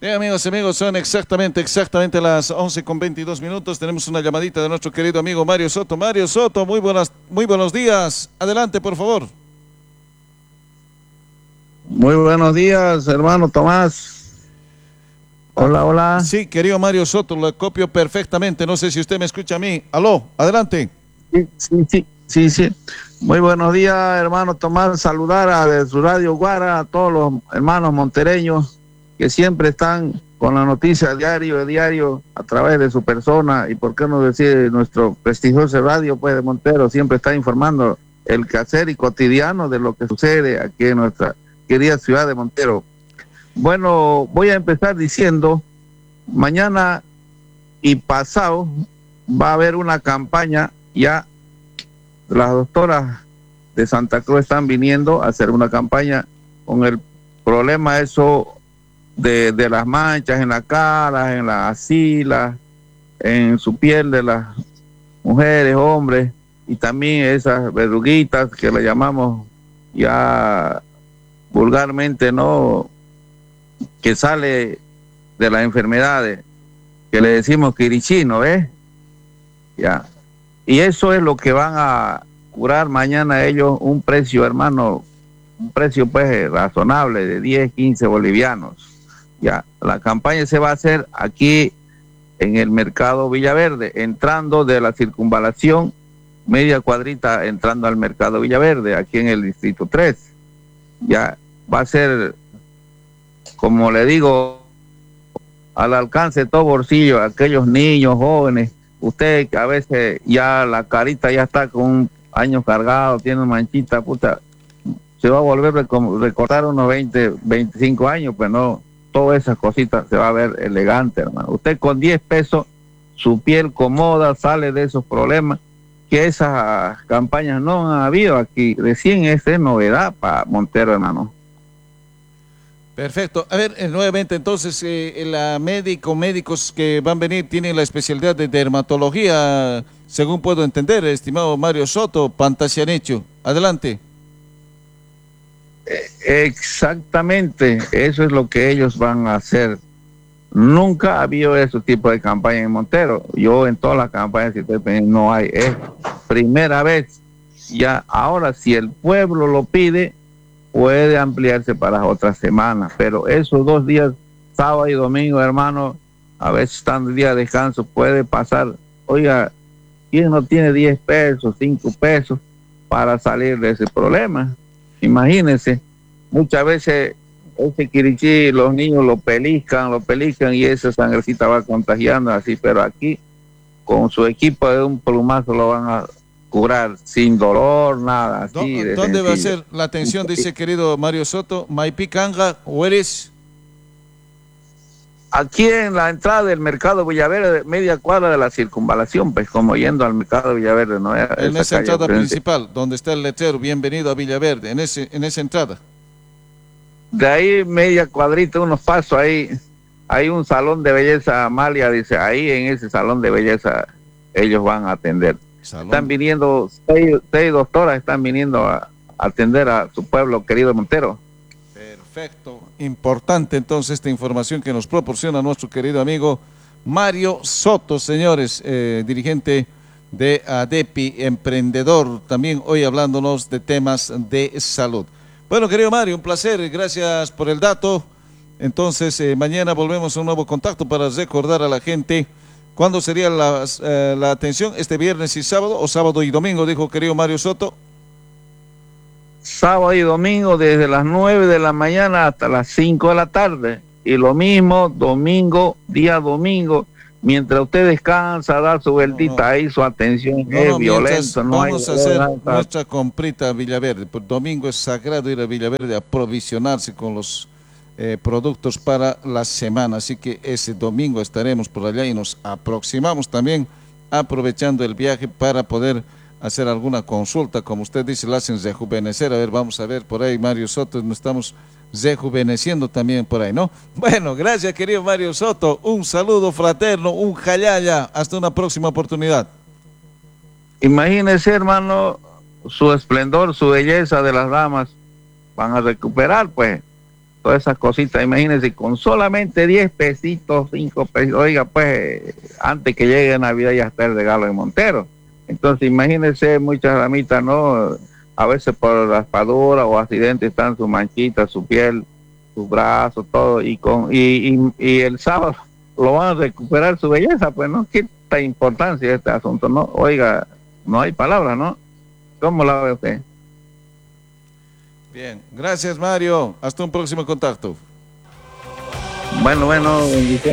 Bien, amigos y amigos, son exactamente las 11:22. Tenemos una llamadita de nuestro querido amigo Mario Soto. Mario Soto, muy buenos días. Adelante, por favor. Muy buenos días, hermano Tomás. Hola, hola. Sí, querido Mario Soto, lo copio perfectamente. No sé si usted me escucha a mí. Aló, adelante. Sí. Muy buenos días, hermano Tomás. Saludar de su radio Guara a todos los hermanos montereños que siempre están con la noticia diario a través de su persona, y por qué no decir nuestro prestigioso radio pues de Montero, siempre está informando el quehacer y cotidiano de lo que sucede aquí en nuestra querida ciudad de Montero. Bueno, voy a empezar diciendo, mañana y pasado va a haber una campaña. Ya las doctoras de Santa Cruz están viniendo a hacer una campaña con el problema eso de las manchas en la cara, en las axilas, en su piel de las mujeres, hombres, y también esas verruguitas que le llamamos ya vulgarmente, ¿no?, que sale de las enfermedades, que le decimos quirichino, ¿ves? Ya. Y eso es lo que van a curar mañana ellos, un precio, hermano, un precio pues razonable de 10, 15 bolivianos. Ya, la campaña se va a hacer aquí en el mercado Villaverde, entrando de la circunvalación, media cuadrita entrando al mercado Villaverde, aquí en el distrito 3. Ya va a ser, como le digo, al alcance de todo bolsillo, aquellos niños, jóvenes. Usted que a veces ya la carita ya está con años cargados, tiene manchita, puta, se va a volver a recortar unos 20, 25 años, pues no, todas esas cositas se va a ver elegante, hermano. Usted con 10 pesos, su piel cómoda, sale de esos problemas, que esas campañas no han habido aquí. Recién es novedad para Montero, hermano. Perfecto. A ver, nuevamente, entonces, médicos que van a venir tienen la especialidad de dermatología, según puedo entender, estimado Mario Soto, Pantasianecho. Adelante. Exactamente, eso es lo que ellos van a hacer. Nunca ha habido ese tipo de campaña en Montero. Yo en todas las campañas que estoy pendiente no hay. Es primera vez. Ya ahora, si el pueblo lo pide, puede ampliarse para las otras semanas, pero esos 2 días, sábado y domingo, hermano, a veces están de día de descanso, puede pasar. Oiga, ¿quién no tiene 10 pesos, 5 pesos para salir de ese problema? Imagínense, muchas veces ese quirichí, los niños lo pellizcan y esa sangrecita va contagiando así, pero aquí con su equipo de un plumazo lo van a curar sin dolor, nada. Así de ¿Dónde va a sencillo. ser la atención, dice querido Mario Soto? Maipicanga, Hueres. Aquí en la entrada del mercado Villaverde, media cuadra de la circunvalación, pues como yendo al mercado Villaverde, ¿no? En esa entrada principal, donde está el letrero, bienvenido a Villaverde, en esa entrada. De ahí media cuadrita, unos pasos, ahí hay un salón de belleza, Amalia dice, ahí en ese salón de belleza ellos van a atender. Están viniendo, seis doctoras están viniendo a atender a su pueblo querido Montero. Perfecto, importante entonces esta información que nos proporciona nuestro querido amigo Mario Soto, señores, dirigente de ADEPI, emprendedor, también hoy hablándonos de temas de salud. Bueno, querido Mario, un placer, gracias por el dato. Entonces, mañana volvemos a un nuevo contacto para recordar a la gente cuándo sería la atención, este viernes y sábado, o sábado y domingo, dijo querido Mario Soto. Sábado y domingo desde las 9 de la mañana hasta las 5 de la tarde. Y lo mismo día domingo, mientras usted descansa, da su vueltita ahí, su atención es violenta. Vamos a hacer nuestra comprita a Villaverde. Por domingo es sagrado ir a Villaverde a aprovisionarse con los productos para la semana. Así que ese domingo estaremos por allá y nos aproximamos también aprovechando el viaje para poder hacer alguna consulta, como usted dice, la hacen rejuvenecer. A ver, vamos a ver por ahí, Mario Soto, nos estamos rejuveneciendo también por ahí, ¿no? Bueno, gracias, querido Mario Soto, un saludo fraterno, un jayaya, hasta una próxima oportunidad. Imagínese, hermano, su esplendor, su belleza de las damas van a recuperar, pues, todas esas cositas. Imagínense, con solamente 10 pesitos, 5 pesos, oiga, pues antes que llegue Navidad ya está el regalo de Montero. Entonces, imagínense, muchas damitas, ¿no? A veces por raspadura o accidente están sus manchitas, su piel, sus brazos, todo, y el sábado lo van a recuperar su belleza, pues, ¿no? Quita importancia este asunto, ¿no? Oiga, no hay palabras, ¿no? ¿Cómo la ve usted? Bien, gracias Mario, hasta un próximo contacto. Bueno, bendiciones.